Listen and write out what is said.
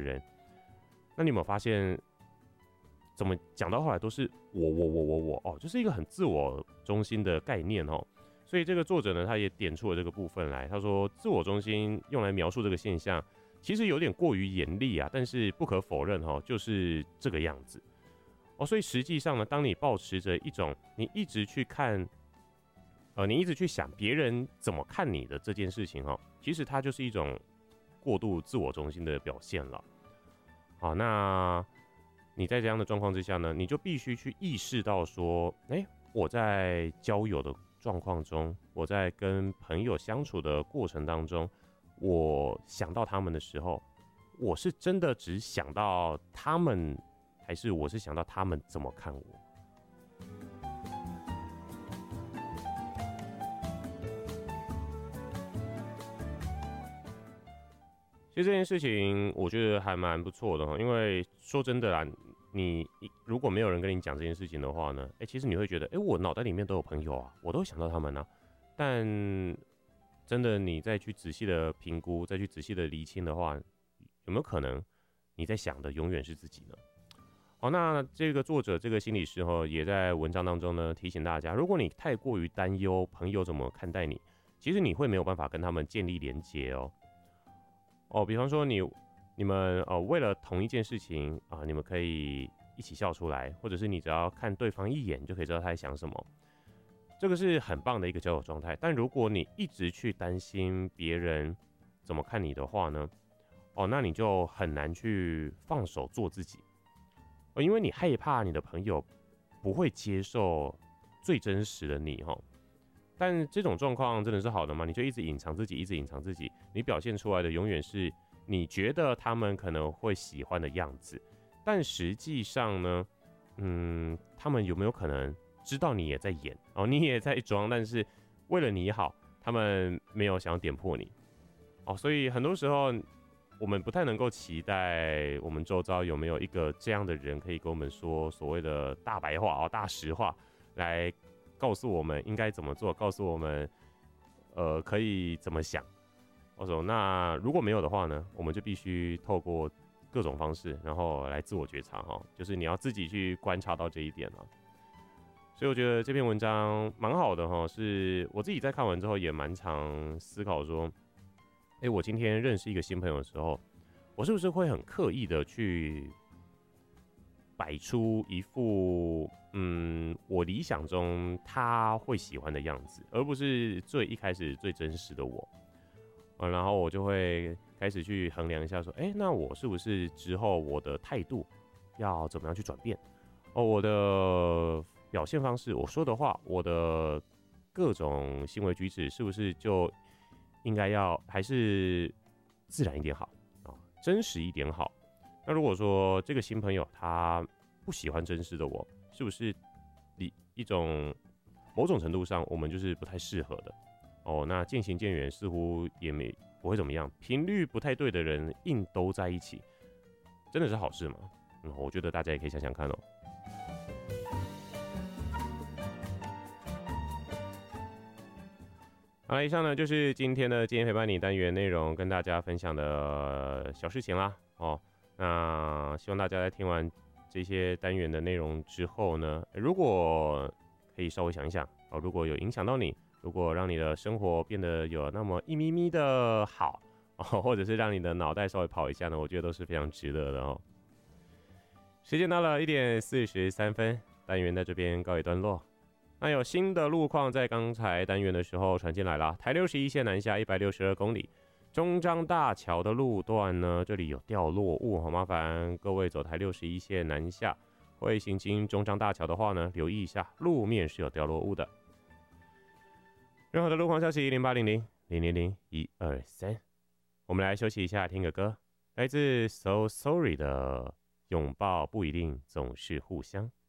人，那你有没有发现，怎么讲到后来都是我哦，就是一个很自我中心的概念哦。所以这个作者呢，他也点出了这个部分来。他说，自我中心用来描述这个现象，其实有点过于严厉啊，但是不可否认哦，就是这个样子哦。所以实际上呢，当你抱持着一种你一直去看，你一直去想别人怎么看你的这件事情哦，其实它就是一种过度自我中心的表现了。好，那你在这样的状况之下呢，你就必须去意识到说，我在交友的状况中，我在跟朋友相处的过程当中，我想到他们的时候，我是真的只想到他们，还是我是想到他们怎么看我？其实这件事情我觉得还蛮不错的哈，因为说真的啦，你如果没有人跟你讲这件事情的话呢，其实你会觉得，我脑袋里面都有朋友啊，我都会想到他们啊。但真的你再去仔细的评估，再去仔细的厘清的话，有没有可能你在想的永远是自己呢？好，那这个作者这个心理师也在文章当中呢提醒大家，如果你太过于担忧朋友怎么看待你，其实你会没有办法跟他们建立连结哦。比方说你们为了同一件事情啊，你们可以一起笑出来，或者是你只要看对方一眼就可以知道他在想什么，这个是很棒的一个交友状态。但如果你一直去担心别人怎么看你的话呢，那你就很难去放手做自己，因为你害怕你的朋友不会接受最真实的你但这种状况真的是好的吗？你就一直隐藏自己，一直隐藏自己，你表现出来的永远是你觉得他们可能会喜欢的样子，但实际上呢，他们有没有可能知道你也在演你也在装，但是为了你好，他们没有想要点破你所以很多时候我们不太能够期待我们周遭有没有一个这样的人可以跟我们说所谓的大白话大实话，来告诉我们应该怎么做，告诉我们可以怎么想。那如果没有的话呢，我们就必须透过各种方式，然后来自我觉察就是你要自己去观察到这一点所以我觉得这篇文章蛮好的是我自己在看完之后也蛮常思考说，我今天认识一个新朋友的时候，我是不是会很刻意的去摆出一副我理想中他会喜欢的样子，而不是一开始最真实的我然后我就会开始去衡量一下说，那我是不是之后我的态度要怎么样去转变我的表现方式，我说的话，我的各种行为举止是不是就应该要还是自然一点好真实一点好。那如果说这个新朋友他不喜欢真实的我，是不是一种某种程度上我们就是不太适合的那渐行渐远似乎也不会怎么样，频率不太对的人硬都在一起，真的是好事吗？我觉得大家也可以想想看好了，以上呢就是今天的今天陪伴你单元内容，跟大家分享的小事情啦那希望大家在听完这些单元的内容之后呢，如果可以稍微想一想如果有影响到你，如果让你的生活变得有那么一咪咪的好或者是让你的脑袋稍微跑一下呢，我觉得都是非常值得的时间到了1点43分，单元在这边告一段落。那有新的路况在刚才单元的时候传进来了，台61线南下162公里，中彰大桥的路段呢，这里有掉落物麻烦各位走台61线南下会行经中彰大桥的话呢，留意一下路面是有掉落物的。任何的路况消息0800-000-123，我们来休息一下，听个歌，来自 So Sorry 的拥抱不一定总是互相。